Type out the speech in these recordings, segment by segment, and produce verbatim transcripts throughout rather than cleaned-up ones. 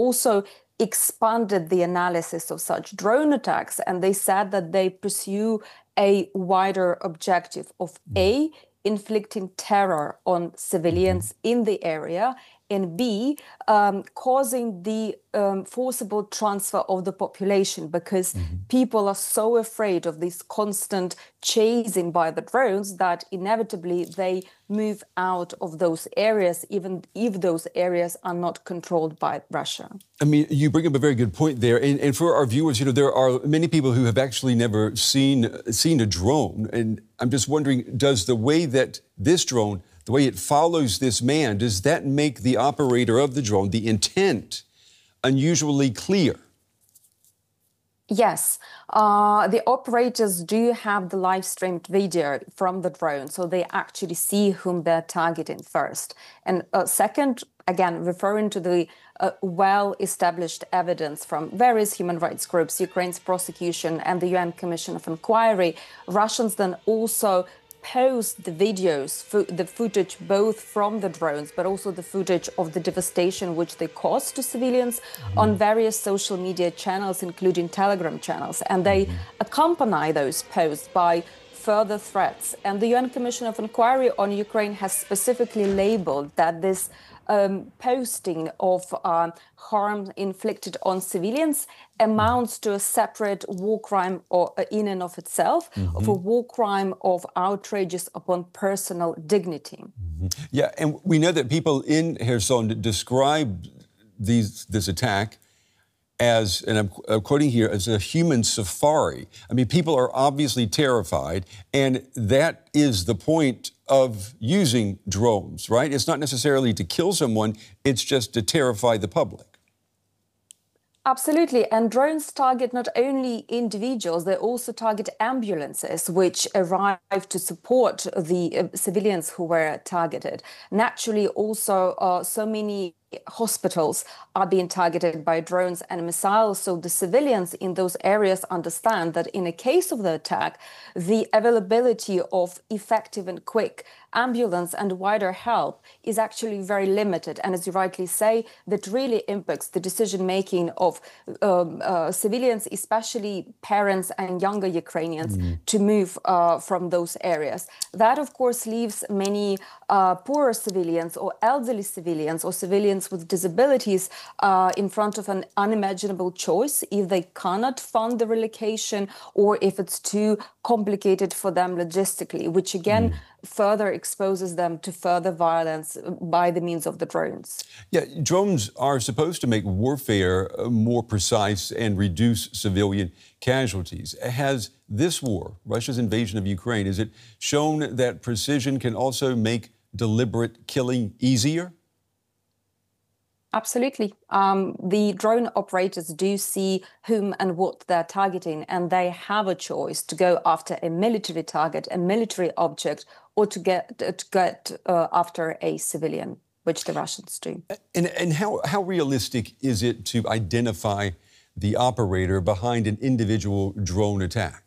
also expanded the analysis of such drone attacks, and they said that they pursue a wider objective of A, inflicting terror on civilians mm-hmm. in the area, and B, um, causing the um, forcible transfer of the population, because mm-hmm. people are so afraid of this constant chasing by the drones that inevitably they move out of those areas, even if those areas are not controlled by Russia. I mean, you bring up a very good point there. And, and for our viewers, you know, there are many people who have actually never seen, seen a drone. And I'm just wondering, does the way that this drone, the way it follows this man, does that make the operator of the drone, the intent, unusually clear? Yes, uh, the operators do have the live streamed video from the drone, so they actually see whom they're targeting first. And uh, second, again, referring to the uh, well-established evidence from various human rights groups, Ukraine's prosecution and the U N Commission of Inquiry, Russians then also post the videos, fo the footage both from the drones, but also the footage of the devastation which they caused to civilians mm-hmm. on various social media channels, including Telegram channels. And they mm-hmm. accompany those posts by further threats. And the U N Commission of Inquiry on Ukraine has specifically labeled that this um, posting of uh, harm inflicted on civilians amounts to a separate war crime or uh, in and of itself, mm-hmm. of a war crime of outrages upon personal dignity. Mm-hmm. Yeah, and we know that people in Kherson describe these, this attack as, and I'm, I'm quoting here, as a human safari. I mean, people are obviously terrified, and that is the point of using drones, right? It's not necessarily to kill someone, it's just to terrify the public. Absolutely. And drones target not only individuals, they also target ambulances, which arrive to support the uh, civilians who were targeted. Naturally, also, uh, so many hospitals are being targeted by drones and missiles. So the civilians in those areas understand that in a case of the attack, the availability of effective and quick ambulance and wider help is actually very limited. And as you rightly say, that really impacts the decision-making of um, uh, civilians, especially parents and younger Ukrainians, mm. to move uh, from those areas. That, of course, leaves many uh, poorer civilians or elderly civilians or civilians with disabilities uh, in front of an unimaginable choice if they cannot fund the relocation or if it's too complicated for them logistically, which again mm. further exposes them to further violence by the means of the drones. Yeah, drones are supposed to make warfare more precise and reduce civilian casualties. Has this war, Russia's invasion of Ukraine, has it shown that precision can also make deliberate killing easier? Absolutely. Um, the drone operators do see whom and what they're targeting, and they have a choice to go after a military target, a military object, or to get to get uh, after a civilian, which the Russians do. And, and how, how realistic is it to identify the operator behind an individual drone attack?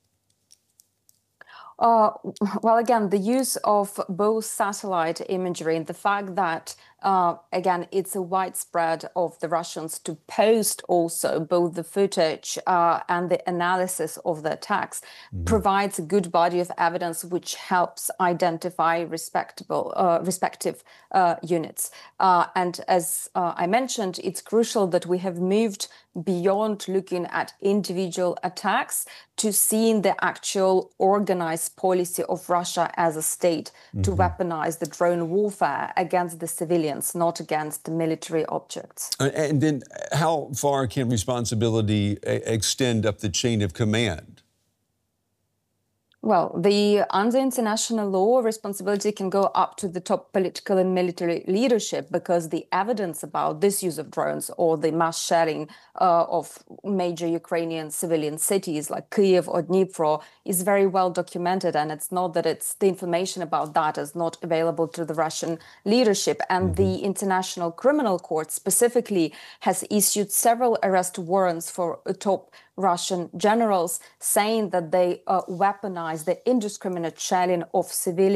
Uh, well, again, the use of both satellite imagery and the fact that, uh, again, it's a widespread of the Russians to post also both the footage uh, and the analysis of the attacks mm-hmm. provides a good body of evidence which helps identify respectable, uh, respective uh, units. Uh, and as uh, I mentioned, it's crucial that we have moved beyond looking at individual attacks to seeing the actual organized policy of Russia as a state mm-hmm. to weaponize the drone warfare against the civilians, not against the military objects. And then how far can responsibility extend up the chain of command? Well, the under international law, responsibility can go up to the top political and military leadership because the evidence about this use of drones or the mass shelling uh, of major Ukrainian civilian cities like Kyiv or Dnipro is very well documented. And it's not that it's the information about that is not available to the Russian leadership. And mm-hmm. the International Criminal Court specifically has issued several arrest warrants for top Russian generals, saying that they uh, weaponize the indiscriminate shelling of civilian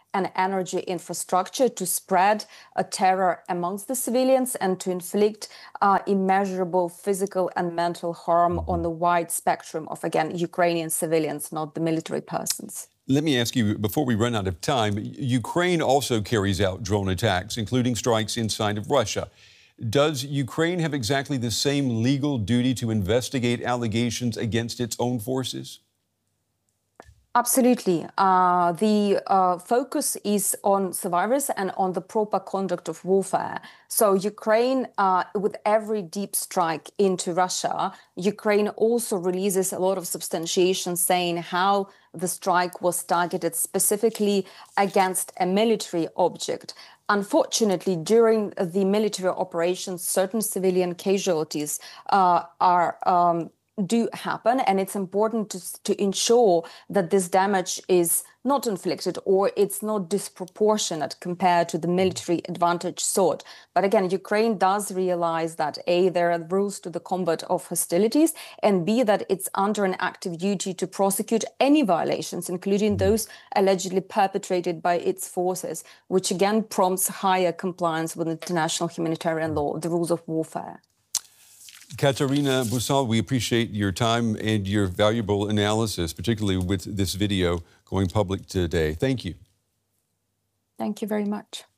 and energy infrastructure to spread a terror amongst the civilians and to inflict uh, immeasurable physical and mental harm on the wide spectrum of, again, Ukrainian civilians, not the military persons. Let me ask you, before we run out of time, Ukraine also carries out drone attacks, including strikes inside of Russia. Does Ukraine have exactly the same legal duty to investigate allegations against its own forces? Absolutely. Uh, the uh, focus is on survivors and on the proper conduct of warfare. So Ukraine, uh, with every deep strike into Russia, Ukraine also releases a lot of substantiation saying how the strike was targeted specifically against a military object. Unfortunately, during the military operations, certain civilian casualties uh, are um, do happen, and it's important to, to ensure that this damage is not inflicted or it's not disproportionate compared to the military advantage sought. But again, Ukraine does realize that A, there are rules to the combat of hostilities, and B, that it's under an active duty to prosecute any violations, including those allegedly perpetrated by its forces, which again prompts higher compliance with international humanitarian law, the rules of warfare. Katarina Busal, we appreciate your time and your valuable analysis, particularly with this video going public today. Thank you. Thank you very much.